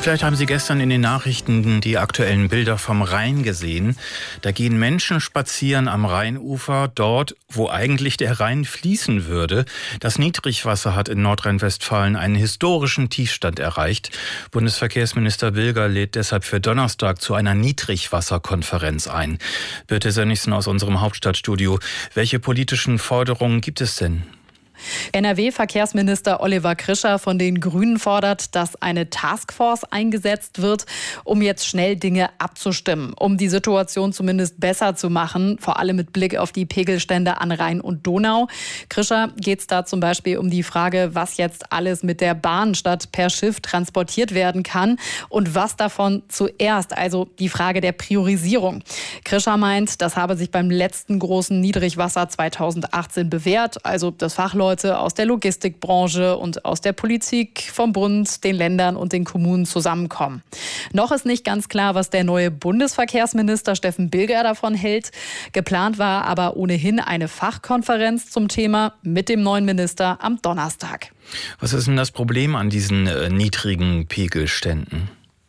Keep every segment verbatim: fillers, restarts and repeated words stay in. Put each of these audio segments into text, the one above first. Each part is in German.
Vielleicht haben Sie gestern in den Nachrichten die aktuellen Bilder vom Rhein gesehen. Da gehen Menschen spazieren am Rheinufer, dort, wo eigentlich der Rhein fließen würde. Das Niedrigwasser hat in Nordrhein-Westfalen einen historischen Tiefstand erreicht. Bundesverkehrsminister Bilger lädt deshalb für Donnerstag zu einer Niedrigwasserkonferenz ein. Birte Sönnigsen aus unserem Hauptstadtstudio. Welche politischen Forderungen gibt es denn? N R W-Verkehrsminister Oliver Krischer von den Grünen fordert, dass eine Taskforce eingesetzt wird, um jetzt schnell Dinge abzustimmen, um die Situation zumindest besser zu machen, vor allem mit Blick auf die Pegelstände an Rhein und Donau. Krischer geht es da zum Beispiel um die Frage, was jetzt alles mit der Bahn statt per Schiff transportiert werden kann und was davon zuerst, also die Frage der Priorisierung. Krischer meint, das habe sich beim letzten großen Niedrigwasser zweitausendachtzehn bewährt, also das Fachleute aus der Logistikbranche und aus der Politik, vom Bund, den Ländern und den Kommunen zusammenkommen. Noch ist nicht ganz klar, was der neue Bundesverkehrsminister Steffen Bilger davon hält. Geplant war aber ohnehin eine Fachkonferenz zum Thema mit dem neuen Minister am Donnerstag. Was ist denn das Problem an diesen äh, niedrigen Pegelständen?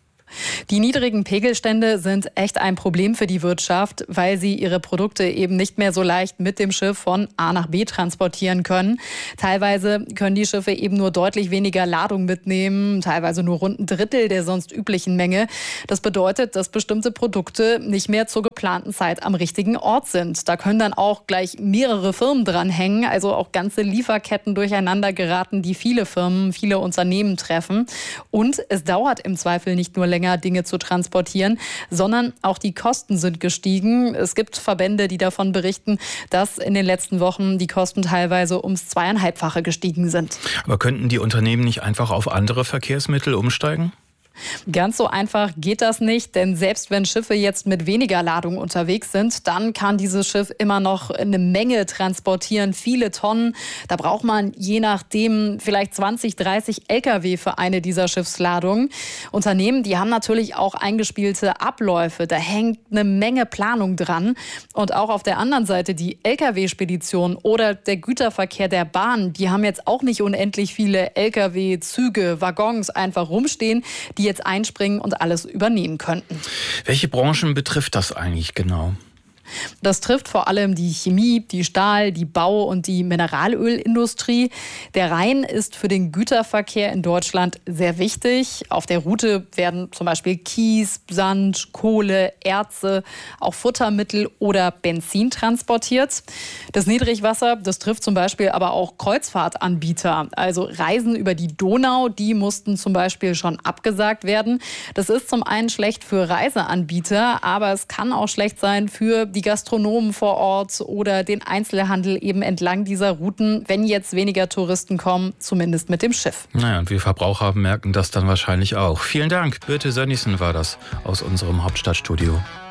Die niedrigen Pegelstände sind echt ein Problem für die Wirtschaft, weil sie ihre Produkte eben nicht mehr so leicht mit dem Schiff von A nach B transportieren können. Teilweise können die Schiffe eben nur deutlich weniger Ladung mitnehmen, teilweise nur rund ein Drittel der sonst üblichen Menge. Das bedeutet, dass bestimmte Produkte nicht mehr zur geplanten Zeit am richtigen Ort sind. Da können dann auch gleich mehrere Firmen dranhängen, also auch ganze Lieferketten durcheinander geraten, die viele Firmen, viele Unternehmen treffen. Und es dauert im Zweifel nicht nur länger, Dinge zu transportieren, sondern auch die Kosten sind gestiegen. Es gibt Verbände, die davon berichten, dass in den letzten Wochen die Kosten teilweise ums zweieinhalbfache gestiegen sind. Aber könnten die Unternehmen nicht einfach auf andere Verkehrsmittel umsteigen? Ganz so einfach geht das nicht, denn selbst wenn Schiffe jetzt mit weniger Ladung unterwegs sind, dann kann dieses Schiff immer noch eine Menge transportieren, viele Tonnen. Da braucht man je nachdem vielleicht zwanzig, dreißig L K W für eine dieser Schiffsladungen. Unternehmen, die haben natürlich auch eingespielte Abläufe, da hängt eine Menge Planung dran. Und auch auf der anderen Seite die L K W-Spedition oder der Güterverkehr der Bahn, die haben jetzt auch nicht unendlich viele L K W, Züge, Waggons einfach rumstehen, die jetzt einspringen und alles übernehmen könnten. Welche Branchen betrifft das eigentlich genau? Das trifft vor allem die Chemie, die Stahl-, die Bau- und die Mineralölindustrie. Der Rhein ist für den Güterverkehr in Deutschland sehr wichtig. Auf der Route werden zum Beispiel Kies, Sand, Kohle, Erze, auch Futtermittel oder Benzin transportiert. Das Niedrigwasser, das trifft zum Beispiel aber auch Kreuzfahrtanbieter. Also Reisen über die Donau, die mussten zum Beispiel schon abgesagt werden. Das ist zum einen schlecht für Reiseanbieter, aber es kann auch schlecht sein für die Gastronomen vor Ort oder den Einzelhandel eben entlang dieser Routen, wenn jetzt weniger Touristen kommen, zumindest mit dem Schiff. Naja, und wir Verbraucher merken das dann wahrscheinlich auch. Vielen Dank. Birte Sönnigsen war das aus unserem Hauptstadtstudio.